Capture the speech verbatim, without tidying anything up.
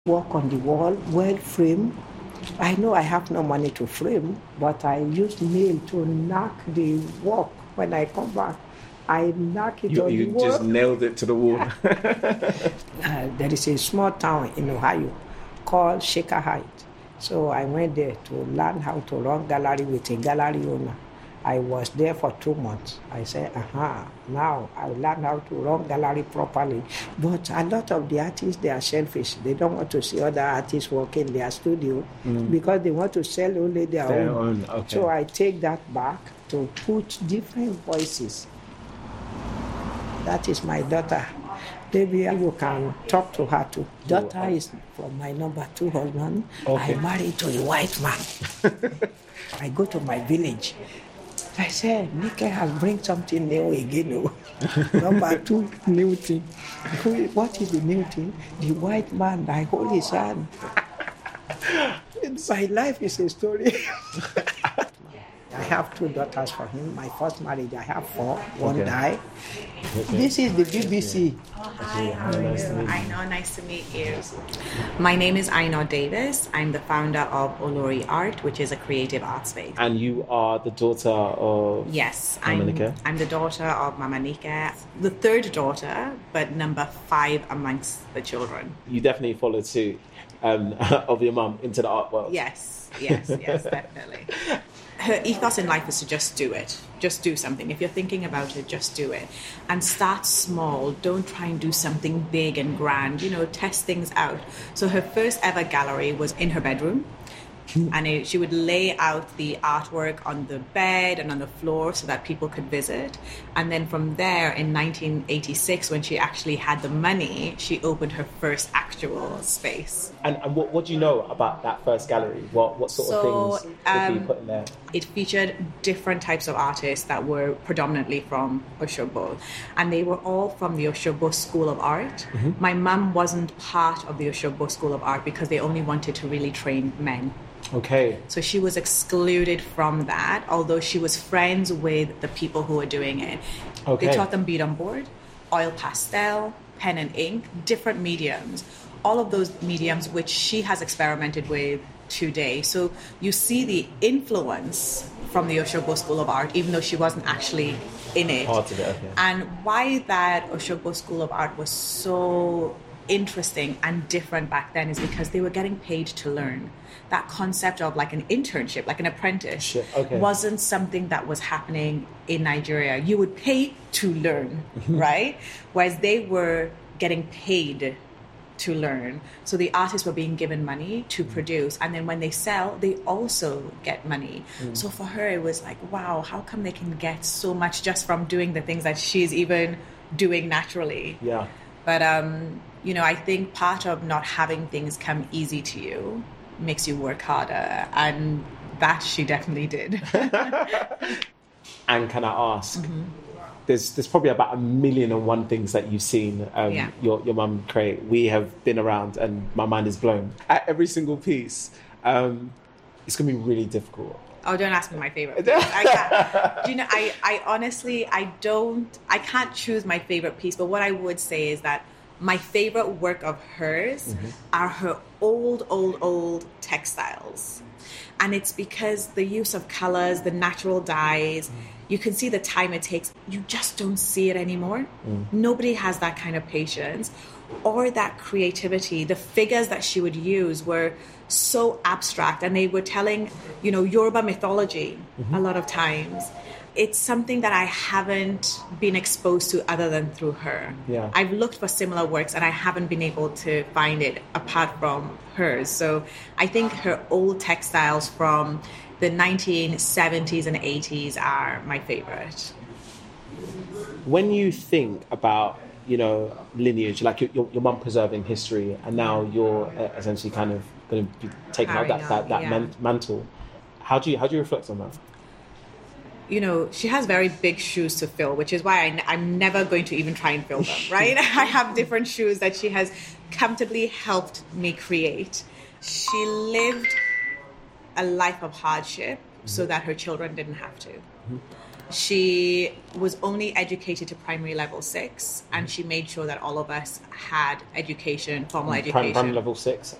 Work on the wall, well framed. I know I have no money to frame, but I use nail to knock the work. When I come back, I knock it you, on you the wall. You just nailed it to the wall. uh, there is a small town in Ohio called Shaker Heights. So I went there to learn how to run gallery with a gallery owner. I was there for two months. I said, aha, now I learned how to run gallery properly. But a lot of the artists, they are selfish. They don't want to see other artists work in their studio mm. because they want to sell only their, their own. own. Okay. So I take that back to put different voices. That is my daughter. Maybe you can talk to her too. Daughter is from my number two husband. Okay. I married to a white man. I go to my village. I said, Nika has bring something new again. Number two, new thing. What is the new thing? The white man, I hold his hand. My life is a story. I have two daughters for him. My first marriage, I have four. One okay. died. Okay. This is the B B C. Hi, how are you? Aino, nice to meet you. My name is Aino Davis. I'm the founder of Olori Art, which is a creative art space. And you are the daughter of yes, Mama I'm, Nika? I'm the daughter of Mama Nika, the third daughter, but number five amongst the children. You definitely followed suit um, of your mum into the art world. Yes, yes, yes, definitely. Her ethos in life is to just do it. Just do something. If you're thinking about it, just do it. And start small. Don't try and do something big and grand. You know, test things out. So her first ever gallery was in her bedroom. And it, she would lay out the artwork on the bed and on the floor so that people could visit. And then from there, in nineteen eighty-six, when she actually had the money, she opened her first actual space. And, and what, what do you know about that first gallery? What what sort so, of things um, did you put in there? It featured different types of artists that were predominantly from Osogbo. And they were all from the Osogbo School of Art. Mm-hmm. My mum wasn't part of the Osogbo School of Art because they only wanted to really train men. Okay. So she was excluded from that, although she was friends with the people who were doing it. Okay. They taught them bead on board, oil pastel, pen and ink, different mediums. All of those mediums which she has experimented with today. So you see the influence from the Osogbo School of Art, even though she wasn't actually in it. Part of it, okay. And why that Osogbo School of Art was so interesting and different back then is because they were getting paid to learn. That concept of like an internship, like an apprentice, okay. wasn't something that was happening in Nigeria. You would pay to learn, right? Whereas they were getting paid to learn. So the artists were being given money to produce. And then when they sell, they also get money. Mm. So for her, it was like, wow, how come they can get so much just from doing the things that she's even doing naturally? Yeah. But, um, you know, I think part of not having things come easy to you makes you work harder, and that she definitely did. And can I ask, mm-hmm. there's there's probably about a million and one things that you've seen um, yeah. your your mum create. We have been around, and my mind is blown at every single piece. Um, it's gonna be really difficult. Oh, don't ask me my favorite piece. I can't. Do you know, I, I honestly, I don't, I can't choose my favorite piece, but what I would say is that my favorite work of hers mm-hmm. are her old, old, old textiles. And it's because the use of colors, the natural dyes, mm. you can see the time it takes. You just don't see it anymore. Mm. Nobody has that kind of patience or that creativity. The figures that she would use were so abstract, and they were telling, you know, Yoruba mythology mm-hmm. a lot of times. It's something that I haven't been exposed to other than through her. Yeah. I've looked for similar works and I haven't been able to find it apart from hers. So I think her old textiles from the nineteen seventies and eighties are my favorite. When you think about, you know, lineage, like your, your, your mum preserving history, and now you're uh, essentially kind of going to be taking out that, that, that yeah. man, mantle, how do you how do you reflect on that? You know, she has very big shoes to fill, which is why I, I'm never going to even try and fill them, right? I have different shoes that she has comfortably helped me create. She lived a life of hardship mm-hmm. so that her children didn't have to. Mm-hmm. She was only educated to primary level six, and she made sure that all of us had education, formal Prim- education. Primary level six.